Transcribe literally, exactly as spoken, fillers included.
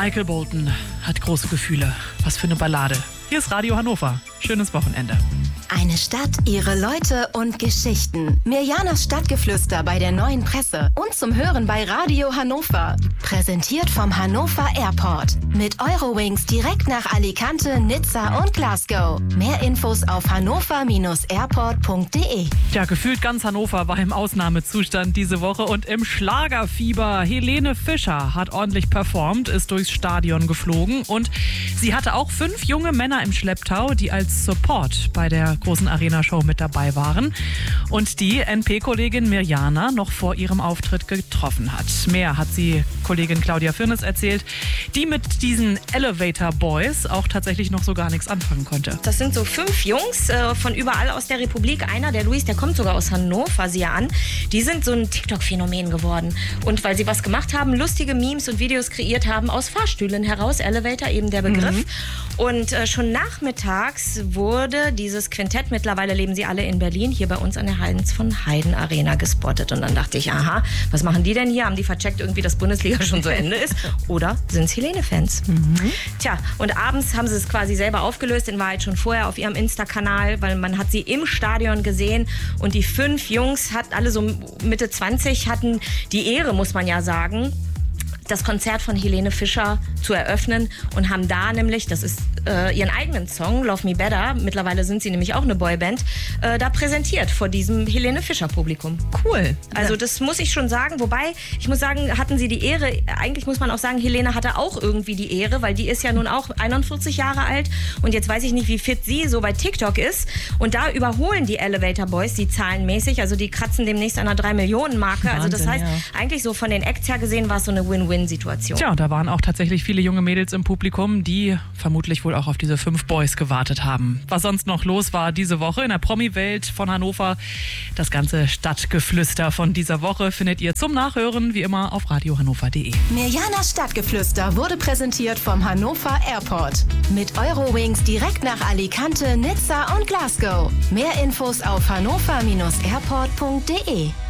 Michael Bolton hat große Gefühle. Was für eine Ballade. Hier ist Radio Hannover. Schönes Wochenende. Eine Stadt, ihre Leute und Geschichten. Mirjanas Stadtgeflüster bei der Neuen Presse und zum Hören bei Radio Hannover. Präsentiert vom Hannover Airport. Mit Eurowings direkt nach Alicante, Nizza und Glasgow. Mehr Infos auf hannover Bindestrich airport punkt de. Ja, gefühlt ganz Hannover war im Ausnahmezustand diese Woche und im Schlagerfieber. Helene Fischer hat ordentlich performt, ist durchs Stadion geflogen und sie hatte auch fünf junge Männer im Schlepptau, die als Support bei der großen Arena-Show mit dabei waren und die N P-Kollegin Mirjana noch vor ihrem Auftritt getroffen hat. Mehr hat sie Kollegin Claudia Firnes erzählt, die mit diesen Elevator Boys auch tatsächlich noch so gar nichts anfangen konnte. Das sind so fünf Jungs äh, von überall aus der Republik. Einer, der Luis, der kommt sogar aus Hannover, sieh an. Die sind so ein TikTok-Phänomen geworden. Und weil sie was gemacht haben, lustige Memes und Videos kreiert haben aus Fahrstühlen heraus, Elevator eben der Begriff. Mhm. Und äh, schon nachmittags wurde dieses Quintett, mittlerweile leben sie alle in Berlin, hier bei uns an der Heinz von Heiden Arena gespottet. Und dann dachte ich, aha, was machen die denn hier? Haben die vercheckt irgendwie, dass Bundesliga schon zu Ende ist? Oder sind es Helene-Fans? Mhm. Tja, und abends haben sie es quasi selber aufgelöst, in Wahrheit schon vorher auf ihrem Insta-Kanal, weil man hat sie im Stadion gesehen und die fünf Jungs, hat alle so Mitte zwanzig, hatten die Ehre, muss man ja sagen, das Konzert von Helene Fischer zu eröffnen und haben da nämlich, das ist äh, ihren eigenen Song, Love Me Better, mittlerweile sind sie nämlich auch eine Boyband, äh, da präsentiert vor diesem Helene Fischer Publikum. Cool. Also ja. Das muss ich schon sagen, wobei, ich muss sagen, hatten sie die Ehre, eigentlich muss man auch sagen, Helene hatte auch irgendwie die Ehre, weil die ist ja nun auch einundvierzig Jahre alt und jetzt weiß ich nicht, wie fit sie so bei TikTok ist und da überholen die Elevator Boys die zahlenmäßig, also die kratzen demnächst an einer drei Millionen Marke, also das heißt, ja. eigentlich so von den Acts her gesehen war es so eine Win-Win Situation. Tja, und da waren auch tatsächlich viele junge Mädels im Publikum, die vermutlich wohl auch auf diese fünf Boys gewartet haben. Was sonst noch los war diese Woche in der Promi-Welt von Hannover, das ganze Stadtgeflüster von dieser Woche findet ihr zum Nachhören wie immer auf radio hannover punkt de. Mirjanas Stadtgeflüster wurde präsentiert vom Hannover Airport. Mit Eurowings direkt nach Alicante, Nizza und Glasgow. Mehr Infos auf hannover Bindestrich airport punkt de.